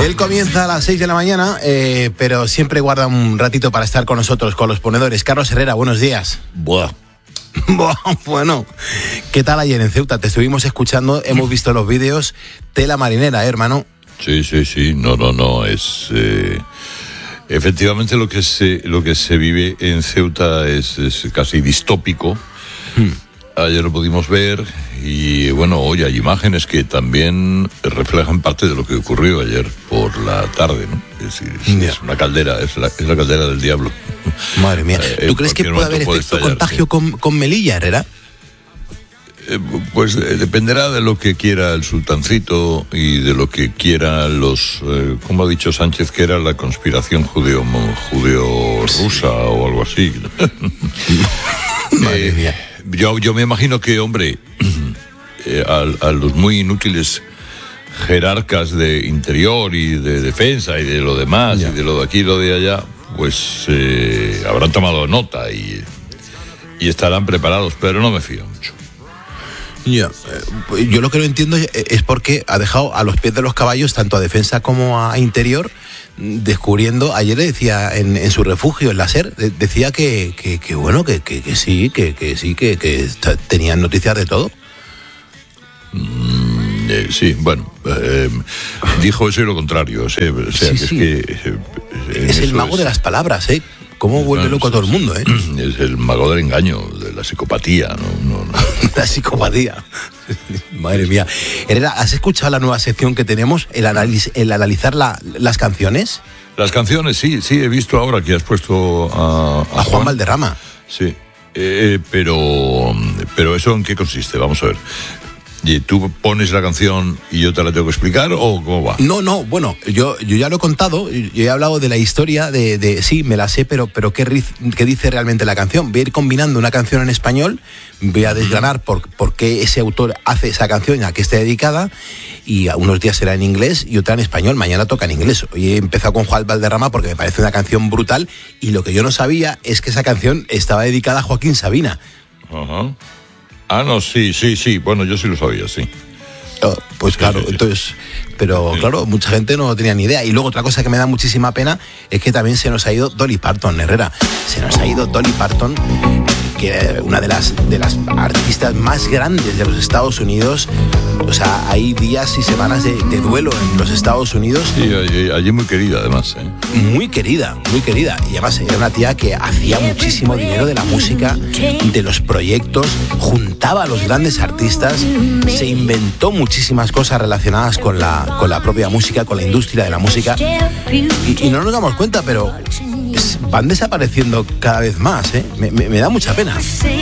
Él comienza a las 6 de la mañana, pero siempre guarda un ratito para estar con nosotros, con los ponedores. Carlos Herrera, buenos días. Buah. Bueno, ¿qué tal ayer en Ceuta? Te estuvimos escuchando, hemos visto los vídeos. Tela marinera, hermano. Sí. No. Es efectivamente lo que se vive en Ceuta es casi distópico. Ayer lo pudimos ver y bueno, hoy hay imágenes que también reflejan parte de lo que ocurrió ayer por la tarde, ¿no? Es decir, es una caldera, es la caldera del diablo. Madre mía. ¿Tú crees que puede haber efecto contagio con Melilla, Herrera? Pues dependerá de lo que quiera el sultancito y de lo que quieran los, como ha dicho Sánchez, que era la conspiración judeo-rusa o algo así. Madre mía. Yo me imagino que, hombre, a los muy inútiles jerarcas de interior y de defensa y de lo demás, y de lo de aquí y lo de allá, pues habrán tomado nota y estarán preparados, pero no me fío mucho. Yo lo que no entiendo es porque ha dejado a los pies de los caballos tanto a defensa como a interior, descubriendo, ayer le decía en su refugio, en la SER, decía que tenían noticias de todo. Sí, bueno, dijo eso y lo contrario, es el mago de las palabras, ¿Cómo vuelve loco a todo el mundo, Es el mago del engaño, de la psicopatía, ¿no? La psicopatía. Madre mía. Herrera, ¿has escuchado la nueva sección que tenemos, el analizar las canciones? Las canciones, sí, he visto ahora que has puesto a Juan Valderrama. Sí, pero ¿eso en qué consiste? Vamos a ver. ¿Y tú pones la canción y yo te la tengo que explicar o cómo va? No, bueno, yo ya lo he contado, yo he hablado de la historia de sí, me la sé, pero ¿qué dice realmente la canción? Voy a ir combinando una canción en español, voy a desgranar por qué ese autor hace esa canción, a qué está dedicada, y a unos días será en inglés y otra en español, mañana toca en inglés. Hoy he empezado con Juan Valderrama porque me parece una canción brutal, y lo que yo no sabía es que esa canción estaba dedicada a Joaquín Sabina. Ajá. Ah, no, sí. Bueno, yo sí lo sabía, sí. Pues claro, sí. Entonces, pero claro, mucha gente no tenía ni idea. Y luego otra cosa que me da muchísima pena es que también se nos ha ido Dolly Parton, Herrera. Se nos ha ido Dolly Parton, que es una de las artistas más grandes de los Estados Unidos. O sea, hay días y semanas de duelo en los Estados Unidos. Sí, allí muy querida además. Muy querida. Y además era una tía que hacía muchísimo dinero de la música, de los proyectos, juntaba a los grandes artistas, se inventó muchísimas cosas relacionadas con la propia música, con la industria de la música. Y no nos damos cuenta, pero van desapareciendo cada vez más, me da mucha pena.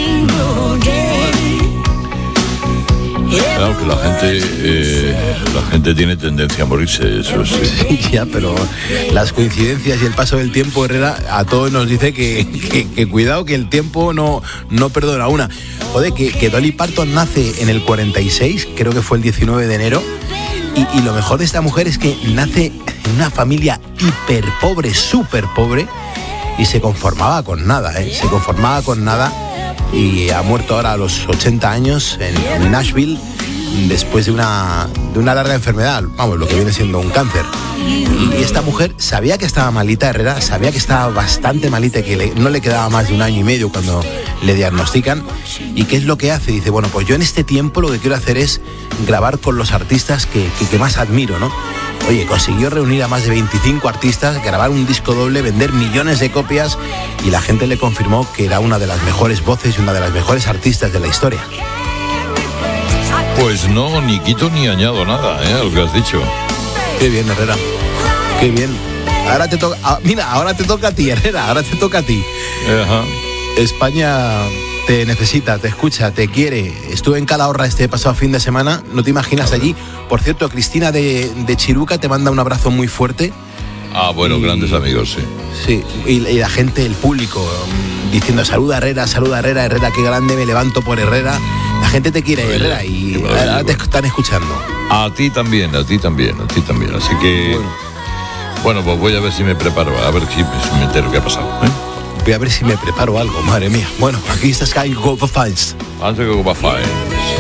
Claro que la gente tiene tendencia a morirse, eso sí. Sí, ya, pero las coincidencias y el paso del tiempo, Herrera, a todos nos dice que cuidado, que el tiempo no perdona una. Joder, que Dolly Parton nace en el 46, creo que fue el 19 de enero, y lo mejor de esta mujer es que nace en una familia hiper pobre, súper pobre, y se conformaba con nada, y ha muerto ahora a los 80 años en Nashville después de una larga enfermedad, vamos, lo que viene siendo un cáncer. Y esta mujer sabía que estaba malita, Herrera, sabía que estaba bastante malita y que no le quedaba más de 1 año y medio cuando le diagnostican. ¿Y qué es lo que hace? Dice, bueno, pues yo en este tiempo lo que quiero hacer es grabar con los artistas que más admiro, ¿no? Oye, consiguió reunir a más de 25 artistas, grabar un disco doble, vender millones de copias, y la gente le confirmó que era una de las mejores voces y una de las mejores artistas de la historia. Pues no, ni quito ni añado nada, a lo que has dicho. Qué bien, Herrera, qué bien. Ahora te toca, ahora te toca a ti, Herrera, ahora te toca a ti. Ajá. España te necesita, te escucha, te quiere. Estuve en Calahorra este pasado fin de semana, no te imaginas allí. Por cierto, Cristina de Chiruca te manda un abrazo muy fuerte. Ah, bueno, grandes amigos, sí. Sí, y la gente, el público, diciendo saluda Herrera, Herrera, qué grande, me levanto por Herrera. La gente te quiere, oye, Herrera, y ahora te están escuchando. A ti también. Así que, bueno, pues voy a ver si me preparo, a ver si me entero qué ha pasado, Voy a ver si me preparo algo, madre mía. Bueno, aquí está Sky Go Fines. Antes que Go Fines.